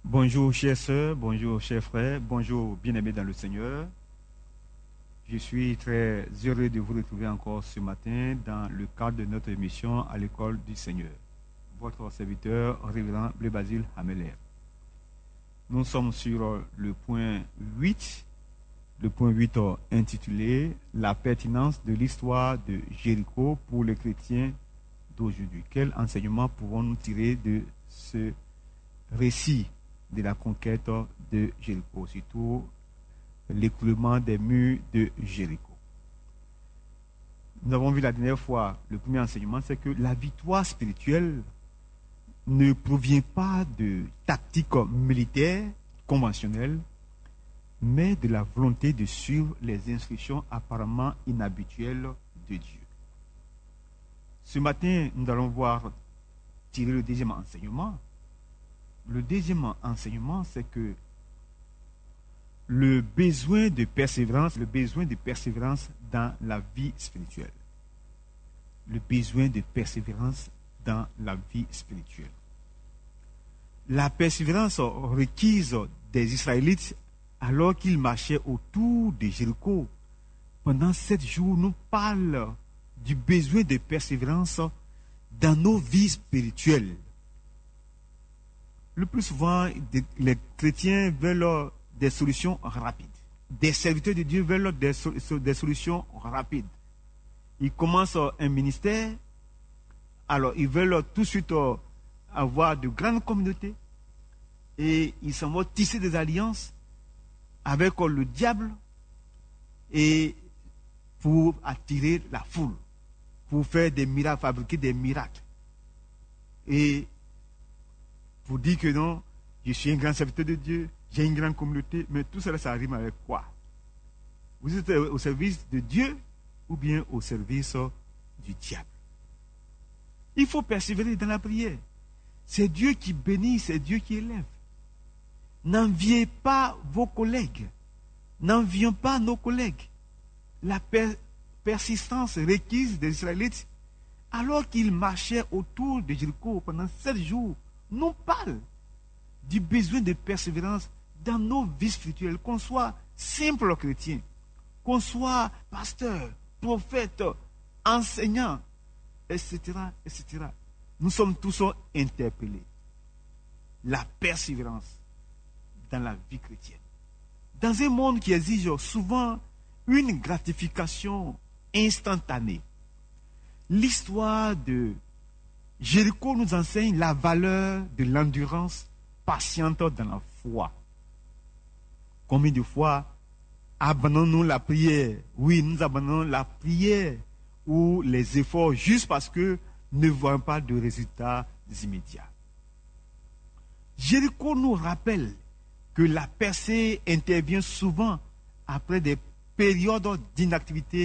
Bonjour chères sœurs, bonjour chers frères, bonjour bien-aimés dans le Seigneur. Je suis très heureux de vous retrouver encore ce matin dans le cadre de notre émission à l'école du Seigneur. Votre serviteur, révérend Blé Basile Hameler. Nous sommes sur le point 8, intitulé « La pertinence de l'histoire de Jéricho pour les chrétiens d'aujourd'hui ». Quel enseignement pouvons-nous tirer de ce récit de la conquête de Jéricho, surtout l'écroulement des murs de Jéricho? Nous avons vu la dernière fois, le premier enseignement, c'est que la victoire spirituelle ne provient pas de tactiques militaires conventionnelles, mais de la volonté de suivre les instructions apparemment inhabituelles de Dieu. Ce matin, nous allons voir tirer le deuxième enseignement. Le deuxième enseignement, c'est que le besoin de persévérance dans la vie spirituelle. Le besoin de persévérance dans la vie spirituelle. La persévérance requise des Israélites alors qu'ils marchaient autour de Jéricho pendant 7 jours nous parle du besoin de persévérance dans nos vies spirituelles. Le plus souvent, les chrétiens veulent des solutions rapides. Des serviteurs de Dieu veulent des solutions rapides. Ils commencent un ministère, alors ils veulent tout de suite avoir de grandes communautés et ils s'en vont tisser des alliances avec le diable et pour attirer la foule, pour faire des miracles, fabriquer des miracles. Et pour dire que non, je suis un grand serviteur de Dieu, j'ai une grande communauté, mais tout cela, ça rime avec quoi? Vous êtes au service de Dieu ou bien au service du diable? Il faut persévérer dans la prière. C'est Dieu qui bénit, c'est Dieu qui élève. N'enviez pas vos collègues. N'envions pas nos collègues. La persistance requise des Israélites, alors qu'ils marchaient autour de Jéricho pendant 7 jours, nous parle du besoin de persévérance dans nos vies spirituelles, qu'on soit simple chrétien, qu'on soit pasteur, prophète, enseignant, etc., etc. Nous sommes tous interpellés. La persévérance dans la vie chrétienne. Dans un monde qui exige souvent une gratification instantanée, l'histoire de Jéricho nous enseigne la valeur de l'endurance patiente dans la foi. Combien de fois abandonnons-nous la prière? Oui, nous abandonnons la prière ou les efforts juste parce que nous ne voyons pas de résultats immédiats. Jéricho nous rappelle que la percée intervient souvent après des périodes d'inactivité